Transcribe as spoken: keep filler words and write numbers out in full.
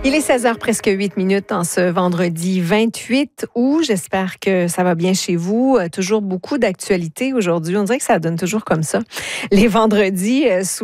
Il est seize heures presque huit minutes en ce vendredi vingt-huit août. J'espère que ça va bien chez vous. Toujours beaucoup d'actualités aujourd'hui. On dirait que ça donne toujours comme ça. Les vendredis,